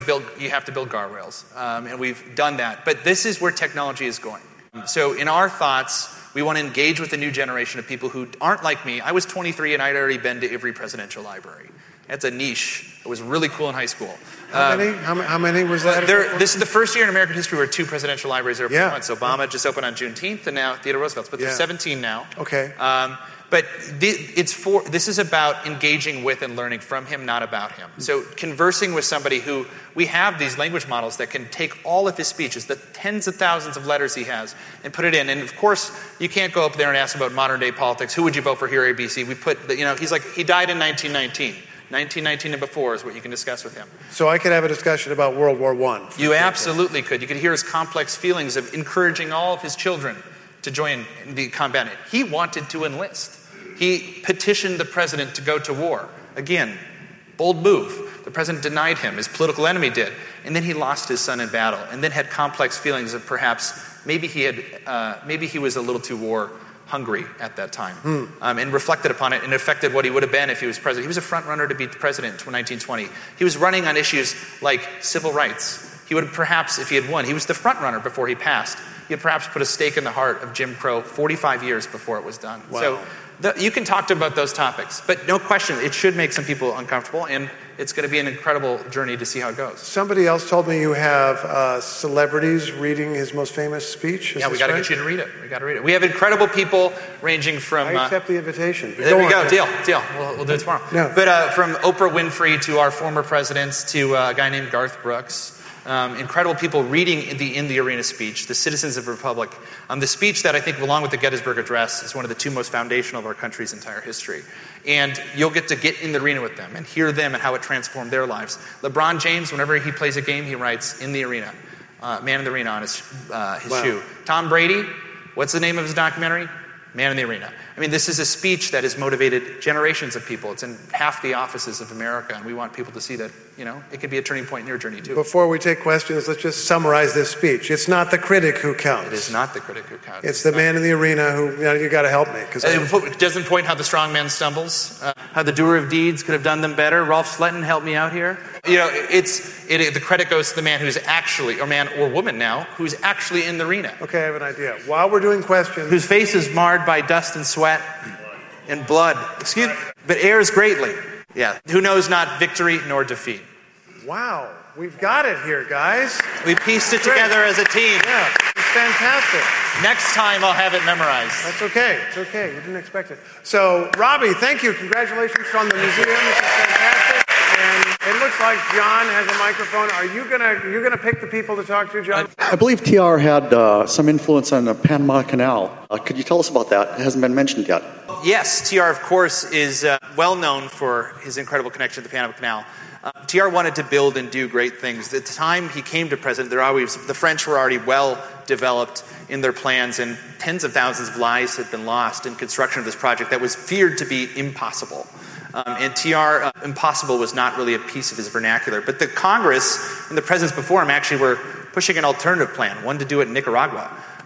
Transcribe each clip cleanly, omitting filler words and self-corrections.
You have to build guardrails, and we've done that. But this is where technology is going. So in our thoughts, we want to engage with a new generation of people who aren't like me. I was 23 and I'd already been to every presidential library. That's a niche. It was really cool in high school. How many was that? This is the first year in American history where 2 presidential libraries are open at once. Obama just opened on Juneteenth, and now Theodore Roosevelt's. But there's 17 now. Okay. But this is about engaging with and learning from him, not about him. So conversing with somebody who, we have these language models that can take all of his speeches, the tens of thousands of letters he has, and put it in. And of course, you can't go up there and ask about modern day politics. Who would you vote for here, ABC? We put, he's like, he died in 1919. 1919 and before is what you can discuss with him. So I could have a discussion about World War I. You absolutely could. You could hear his complex feelings of encouraging all of his children to join the combat. He wanted to enlist. He petitioned the president to go to war. Again, bold move. The president denied him. His political enemy did. And then he lost his son in battle, and then had complex feelings of perhaps maybe he was a little too war hungry at that time, and reflected upon it, and affected what he would have been if he was president. He was a front runner to be president in 1920. He was running on issues like civil rights. He would perhaps, if he had won, he was the front runner before he passed. He had perhaps put a stake in the heart of Jim Crow 45 years before it was done. Wow. So you can talk to him about those topics, but no question, it should make some people uncomfortable, and it's going to be an incredible journey to see how it goes. Somebody else told me you have celebrities reading his most famous speech. We got to get you to read it. We got to read it. We have incredible people ranging from... I accept the invitation. There we go. Deal. We'll do it tomorrow. No. But from Oprah Winfrey to our former presidents to a guy named Garth Brooks, incredible people reading in the arena speech, the Citizens of the Republic. The speech that I think, along with the Gettysburg Address, is one of the 2 most foundational of our country's entire history. And you'll get to get in the arena with them and hear them and how it transformed their lives. LeBron James, whenever he plays a game, he writes, "In the arena," "Man in the arena" on his shoe. Tom Brady, what's the name of his documentary? "Man in the Arena." I mean, this is a speech that has motivated generations of people. It's in half the offices of America, and we want people to see that, it could be a turning point in your journey, too. Before we take questions, let's just summarize this speech. It's not the critic who counts. It is not the critic who counts. It's the man in the arena who, you got to help me. It doesn't point how the strong man stumbles, how the doer of deeds could have done them better. Rolf Sletton, help me out here. The credit goes to the man who's actually, or man or woman now, who's actually in the arena. Okay, I have an idea. While we're doing questions... Whose face is marred by dust and sweat and blood. But errs greatly. Yeah. Who knows not victory nor defeat. Wow. We've got it here, guys. We pieced it together as a team. Yeah. It's fantastic. Next time I'll have it memorized. That's okay. It's okay. You didn't expect it. So, Robbie, thank you. Congratulations from the museum. This is fantastic. And it looks like John has a microphone. Are you gonna pick the people to talk to, John? I believe TR had some influence on the Panama Canal. Could you tell us about that? It hasn't been mentioned yet. Yes, TR, of course, is well known for his incredible connection to the Panama Canal. TR wanted to build and do great things. At the time he came to president, the French were already well developed in their plans, and tens of thousands of lives had been lost in construction of this project that was feared to be impossible. And TR, impossible was not really a piece of his vernacular. But the Congress and the presidents before him actually were pushing an alternative plan, one to do it in Nicaragua,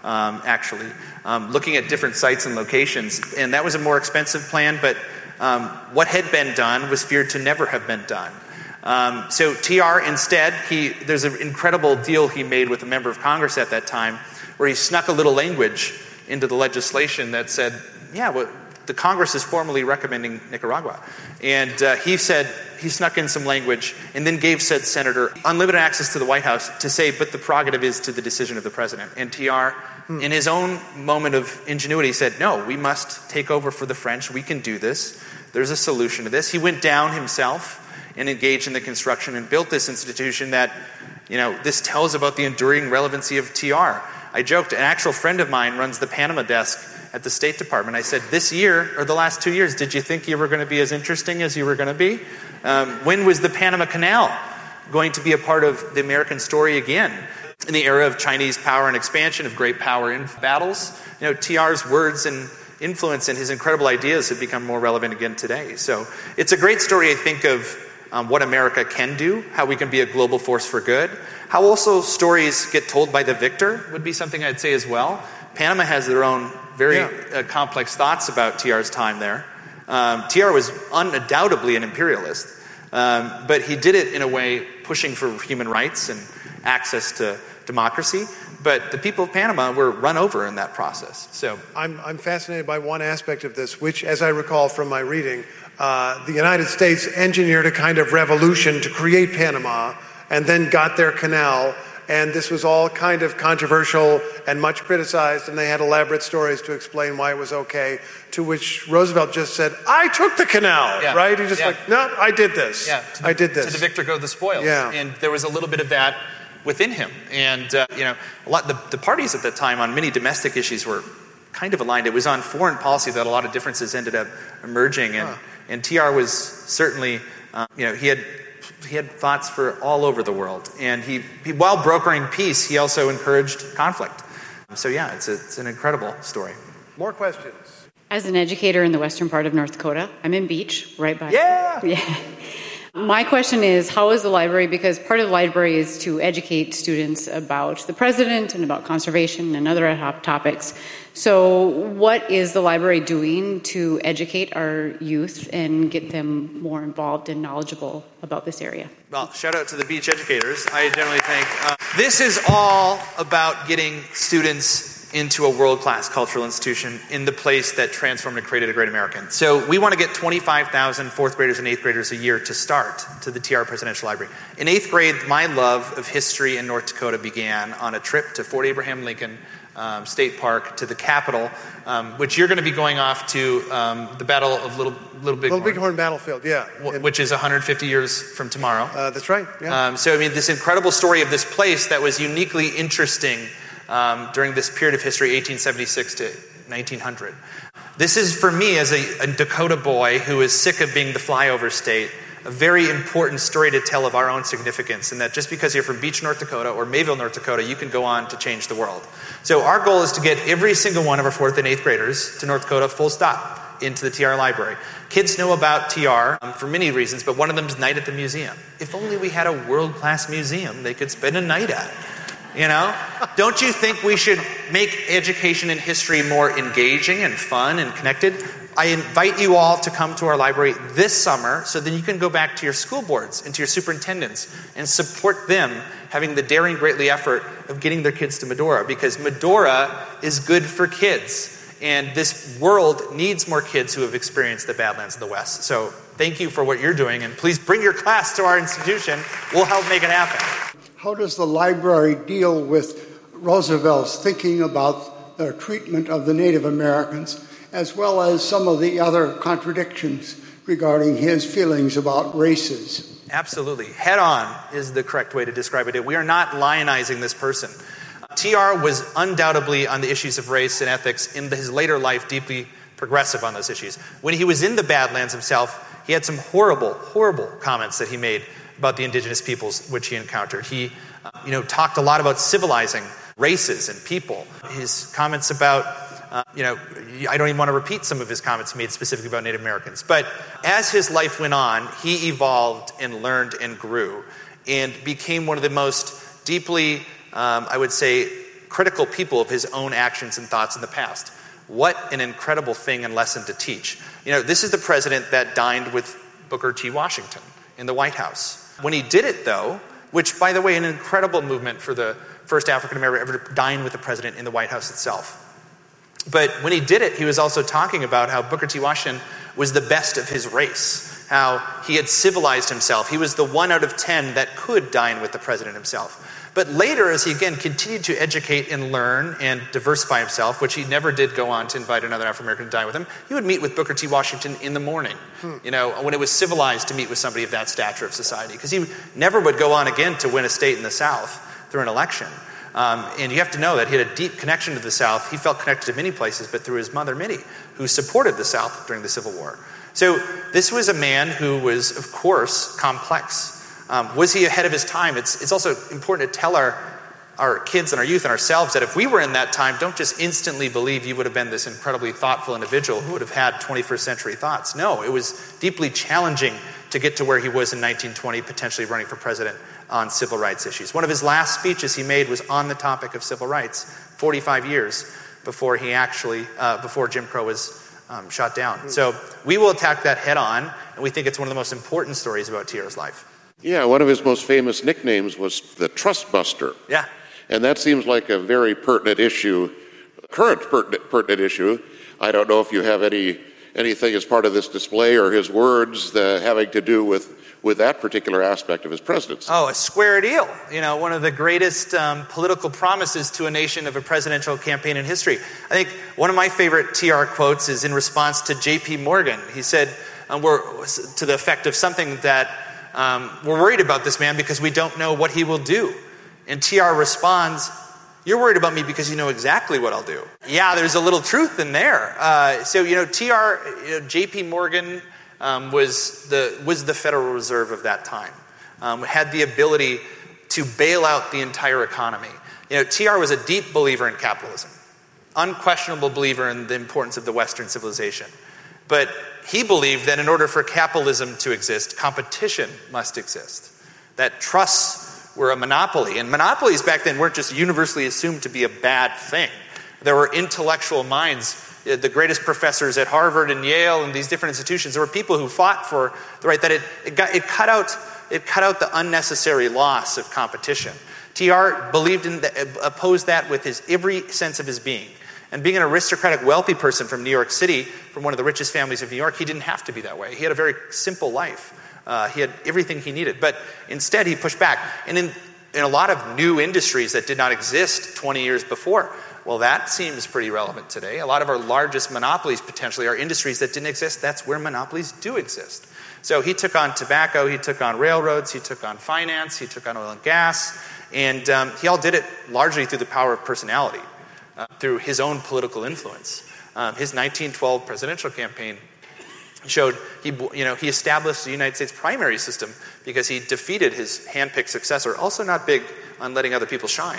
looking at different sites and locations. And that was a more expensive plan, but what had been done was feared to never have been done. So TR instead, there's an incredible deal he made with a member of Congress at that time where he snuck a little language into the legislation that said, the Congress is formally recommending Nicaragua. And he snuck in some language and then gave said senator unlimited access to the White House to say, but the prerogative is to the decision of the president. And TR, in his own moment of ingenuity, said, no, we must take over for the French. We can do this. There's a solution to this. He went down himself and engaged in the construction and built this institution that, this tells about the enduring relevancy of TR. I joked, an actual friend of mine runs the Panama desk at the State Department. I said, this year, or the last 2 years, did you think you were going to be as interesting as you were going to be? When was the Panama Canal going to be a part of the American story again? In the era of Chinese power and expansion, of great power in battles, TR's words and influence and his incredible ideas have become more relevant again today. So it's a great story, I think, of what America can do, how we can be a global force for good, how also stories get told by the victor would be something I'd say as well. Panama has their own very complex thoughts about TR's time there. TR was undoubtedly an imperialist. But he did it in a way pushing for human rights and access to democracy. But the people of Panama were run over in that process. So I'm fascinated by one aspect of this, which, as I recall from my reading, the United States engineered a kind of revolution to create Panama and then got their canal. And this was all kind of controversial and much criticized, and they had elaborate stories to explain why it was okay, to which Roosevelt just said, I took the canal, right? He just no, I did this. I did this. To the victor go the spoils. Yeah. And there was a little bit of that within him. And, a lot the parties at that time on many domestic issues were kind of aligned. It was on foreign policy that a lot of differences ended up emerging. And TR was certainly, he had thoughts for all over the world. And he while brokering peace, he also encouraged conflict. So it's an incredible story. More questions? As an educator in the western part of North Dakota, I'm in Beach, right by. Yeah. My question is, how is the library, because part of the library is to educate students about the president and about conservation and other topics. So what is the library doing to educate our youth and get them more involved and knowledgeable about this area? Well, shout out to the Beach educators. I generally think this is all about getting students into a world-class cultural institution in the place that transformed and created a great American. So we want to get 25,000 fourth graders and eighth graders a year to start to the TR Presidential Library. In eighth grade, my love of history in North Dakota began on a trip to Fort Abraham Lincoln State Park, to the Capitol, which you're going to be going off to the Battle of Little Bighorn Battlefield, which is 150 years from tomorrow. That's right, yeah. This incredible story of this place that was uniquely interesting during this period of history, 1876 to 1900. This is, for me, as a Dakota boy who is sick of being the flyover state, a very important story to tell of our own significance, and that just because you're from Beach, North Dakota, or Mayville, North Dakota, you can go on to change the world. So our goal is to get every single one of our fourth and eighth graders to North Dakota, full stop, into the TR Library. Kids know about TR for many reasons, but one of them is Night at the Museum. If only we had a world-class museum they could spend a night at. Don't you think we should make education and history more engaging and fun and connected? I invite you all to come to our library this summer so then you can go back to your school boards and to your superintendents and support them having the daring, greatly effort of getting their kids to Medora, because Medora is good for kids. And this world needs more kids who have experienced the Badlands of the West. So thank you for what you're doing, and please bring your class to our institution. We'll help make it happen. How does the library deal with Roosevelt's thinking about the treatment of the Native Americans, as well as some of the other contradictions regarding his feelings about races? Absolutely. Head on is the correct way to describe it. We are not lionizing this person. TR was undoubtedly, on the issues of race and ethics, in his later life, deeply progressive on those issues. When he was in the Badlands himself, he had some horrible, horrible comments that he made about the indigenous peoples which he encountered. He, talked a lot about civilizing races and people. His comments about, I don't even want to repeat some of his comments he made specifically about Native Americans. But as his life went on, he evolved and learned and grew and became one of the most deeply, I would say, critical people of his own actions and thoughts in the past. What an incredible thing and lesson to teach. This is the president that dined with Booker T. Washington in the White House. When he did it, though, which, by the way, an incredible movement for the first African-American ever to dine with the president in the White House itself. But when he did it, he was also talking about how Booker T. Washington was the best of his race, how he had civilized himself. He was the 1 out of 10 that could dine with the president himself. But later, as he again continued to educate and learn and diversify himself, which he never did go on to invite another African-American to dine with him, he would meet with Booker T. Washington in the morning, when it was civilized to meet with somebody of that stature of society. Because he never would go on again to win a state in the South through an election. And you have to know that he had a deep connection to the South. He felt connected to many places, but through his mother, Minnie, who supported the South during the Civil War. So this was a man who was, of course, complex. Was he ahead of his time? It's also important to tell our kids and our youth and ourselves that if we were in that time, don't just instantly believe you would have been this incredibly thoughtful individual who would have had 21st century thoughts. No, it was deeply challenging to get to where he was in 1920, potentially running for president on civil rights issues. One of his last speeches he made was on the topic of civil rights, 45 years before he before Jim Crow was shot down. So we will attack that head on, and we think it's one of the most important stories about TR's life. Yeah, one of his most famous nicknames was the Trust Buster. Yeah. And that seems like a very pertinent issue, current pertinent issue. I don't know if you have anything as part of this display or his words having to do with that particular aspect of his presidency. Oh, a square deal. One of the greatest political promises to a nation of a presidential campaign in history. I think one of my favorite TR quotes is in response to J.P. Morgan. He said, we're to the effect of something that we're worried about this man because we don't know what he will do. And TR responds, you're worried about me because you know exactly what I'll do. Yeah, there's a little truth in there. J.P. Morgan was the Federal Reserve of that time. Had the ability to bail out the entire economy. TR was a deep believer in capitalism. Unquestionable believer in the importance of the Western civilization. But he believed that in order for capitalism to exist, competition must exist. That trusts were a monopoly. And monopolies back then weren't just universally assumed to be a bad thing. There were intellectual minds, the greatest professors at Harvard and Yale and these different institutions. There were people who fought for the right that it cut out the unnecessary loss of competition. TR opposed that with every sense of his being. And being an aristocratic, wealthy person from New York City, from one of the richest families of New York, he didn't have to be that way. He had a very simple life. He had everything he needed. But instead, he pushed back. And in a lot of new industries that did not exist 20 years before, well, that seems pretty relevant today. A lot of our largest monopolies potentially are industries that didn't exist. That's where monopolies do exist. So he took on tobacco, he took on railroads, he took on finance, he took on oil and gas. And he all did it largely through the power of personality, through his own political influence. His 1912 presidential campaign showed he established the United States primary system because he defeated his handpicked successor, also not big on letting other people shine.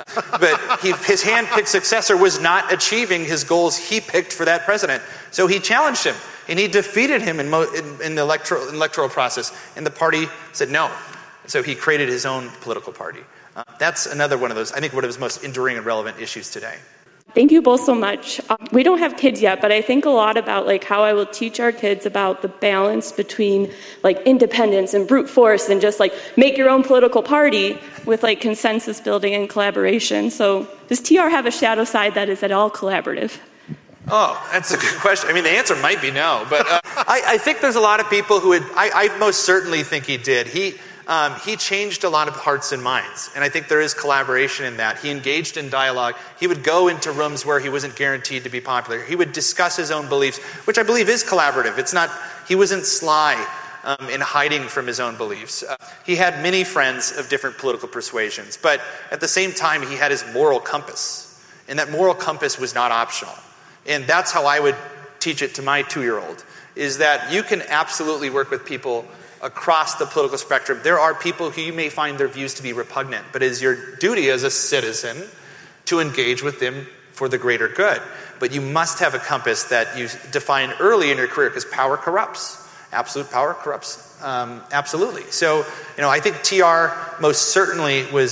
But his handpicked successor was not achieving his goals he picked for that president. So he challenged him, and he defeated him in the electoral process, and the party said no. So he created his own political party. That's another one of those, I think, one of his most enduring and relevant issues today. Thank you both so much. We don't have kids yet, but I think a lot about how I will teach our kids about the balance between independence and brute force and just make your own political party with consensus building and collaboration. So does TR have a shadow side that is at all collaborative? Oh, that's a good question. I mean, the answer might be no, but I think there's a lot of people who I most certainly think he did. He changed a lot of hearts and minds, and I think there is collaboration in that. He engaged in dialogue. He would go into rooms where he wasn't guaranteed to be popular. He would discuss his own beliefs, which I believe is collaborative. He wasn't sly in hiding from his own beliefs. He had many friends of different political persuasions, but at the same time, he had his moral compass, and that moral compass was not optional. And that's how I would teach it to my 2-year-old, is that you can absolutely work with people across the political spectrum. There are people who you may find their views to be repugnant, but it is your duty as a citizen to engage with them for the greater good. But you must have a compass that you define early in your career, because power corrupts. Absolute power corrupts. Absolutely. So, I think TR most certainly was,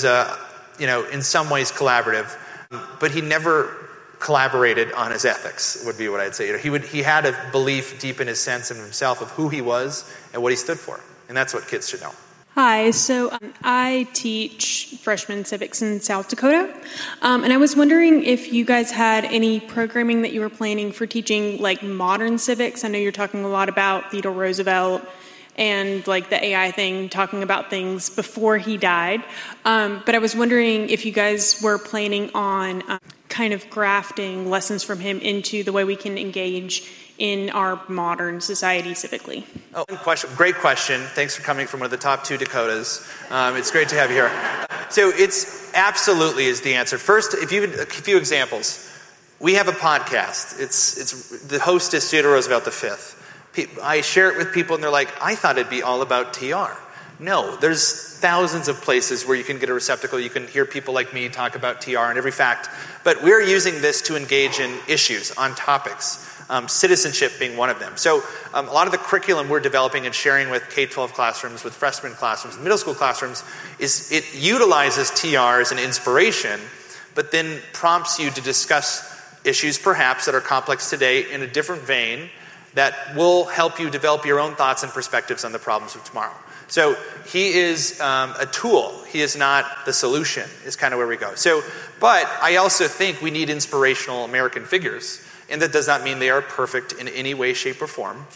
in some ways collaborative, but he never collaborated on his ethics, would be what I'd say. He had a belief deep in his sense of himself of who he was and what he stood for. And that's what kids should know. Hi, so I teach freshman civics in South Dakota, and I was wondering if you guys had any programming that you were planning for teaching modern civics. I know you're talking a lot about Theodore Roosevelt and the AI thing, talking about things before he died, but I was wondering if you guys were planning on kind of grafting lessons from him into the way we can engage in our modern society civically. Oh, great question. Thanks for coming from one of the top 2 Dakotas. It's great to have you here. So it's absolutely is the answer. First, a few examples. We have a podcast. It's the host is Theodore Roosevelt V. I share it with people and they're like, I thought it'd be all about TR. No, there's thousands of places where you can get a receptacle. You can hear people like me talk about TR and every fact. But we're using this to engage in issues, on topics. Citizenship being one of them. So a lot of the curriculum we're developing and sharing with K-12 classrooms, with freshman classrooms, middle school classrooms, is it utilizes TR as an inspiration, but then prompts you to discuss issues perhaps that are complex today in a different vein that will help you develop your own thoughts and perspectives on the problems of tomorrow. So he is a tool. He is not the solution, is kind of where we go. But I also think we need inspirational American figures, and that does not mean they are perfect in any way, shape, or form.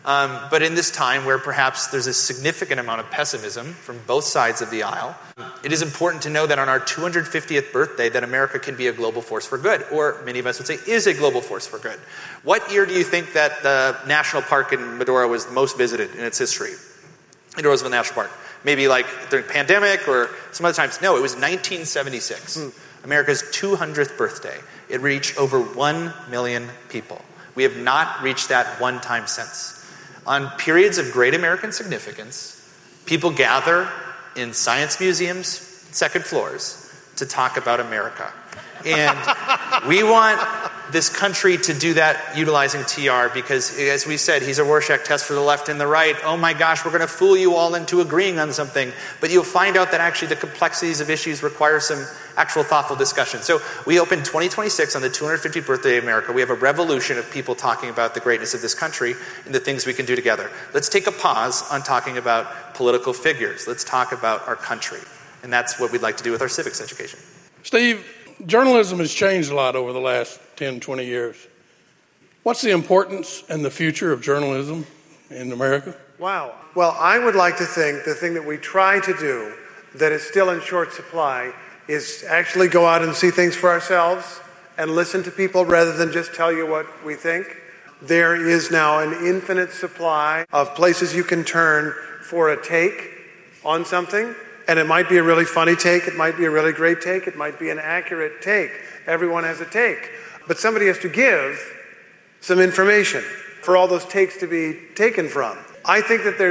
But in this time where perhaps there's a significant amount of pessimism from both sides of the aisle, it is important to know that on our 250th birthday that America can be a global force for good, or many of us would say is a global force for good. What year do you think that the national park in Medora was most visited in its history? In Roosevelt National Park. Maybe like during the pandemic or some other times. No, it was 1976. America's 200th birthday. It reached over 1 million people. We have not reached that one time since. On periods of great American significance, people gather in science museums, second floors, to talk about America. And we want this country to do that utilizing TR because, as we said, he's a Rorschach test for the left and the right. Oh my gosh, we're going to fool you all into agreeing on something. But you'll find out that actually the complexities of issues require some actual thoughtful discussion. So we open 2026 on the 250th birthday of America. We have a revolution of people talking about the greatness of this country and the things we can do together. Let's take a pause on talking about political figures. Let's talk about our country. And that's what we'd like to do with our civics education. Steve, journalism has changed a lot over the last 10, 20 years. What's the importance and the future of journalism in America? Wow. Well, I would like to think the thing that we try to do that is still in short supply is actually go out and see things for ourselves and listen to people rather than just tell you what we think. There is now an infinite supply of places you can turn for a take on something. And it might be a really funny take, it might be a really great take, it might be an accurate take. Everyone has a take. But somebody has to give some information for all those takes to be taken from. I think that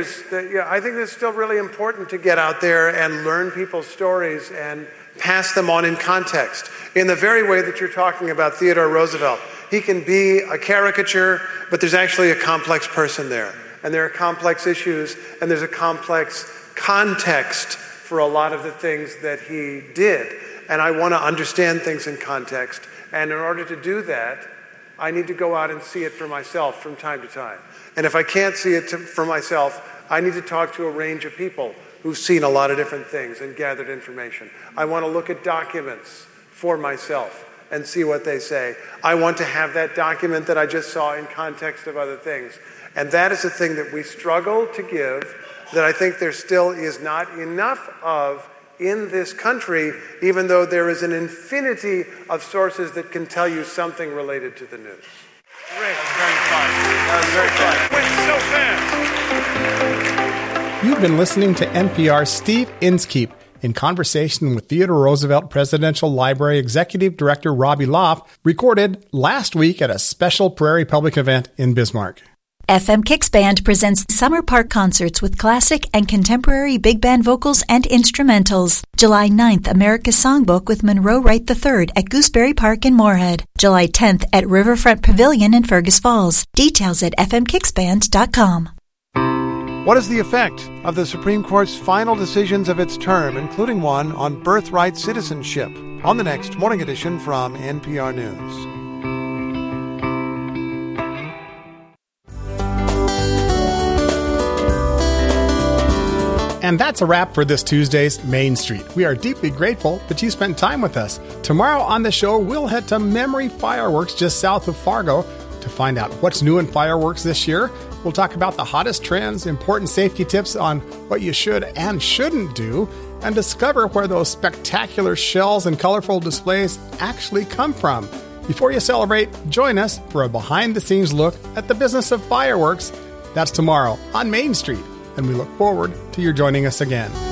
it's still really important to get out there and learn people's stories and pass them on in context. In the very way that you're talking about Theodore Roosevelt. He can be a caricature, but there's actually a complex person there. And there are complex issues, and there's a complex context for a lot of the things that he did. And I want to understand things in context. And in order to do that, I need to go out and see it for myself from time to time. And if I can't see it for myself, I need to talk to a range of people who've seen a lot of different things and gathered information. I want to look at documents for myself and see what they say. I want to have that document that I just saw in context of other things. And that is a thing that we struggle to give, that I think there still is not enough of in this country, even though there is an infinity of sources that can tell you something related to the news. Great. That was very fun. So fast. You've been listening to NPR's Steve Inskeep in conversation with Theodore Roosevelt Presidential Library Executive Director Robbie Loff, recorded last week at a special Prairie Public event in Bismarck. FM Kicks Band presents Summer Park concerts with classic and contemporary big band vocals and instrumentals. July 9th, America's Songbook with Monroe Wright III at Gooseberry Park in Moorhead. July 10th at Riverfront Pavilion in Fergus Falls. Details at fmkicksband.com. What is the effect of the Supreme Court's final decisions of its term, including one on birthright citizenship? On the next Morning Edition from NPR News. And that's a wrap for this Tuesday's Main Street. We are deeply grateful that you spent time with us. Tomorrow on the show, we'll head to Memory Fireworks just south of Fargo to find out what's new in fireworks this year. We'll talk about the hottest trends, important safety tips on what you should and shouldn't do, and discover where those spectacular shells and colorful displays actually come from. Before you celebrate, join us for a behind-the-scenes look at the business of fireworks. That's tomorrow on Main Street, and we look forward to your joining us again.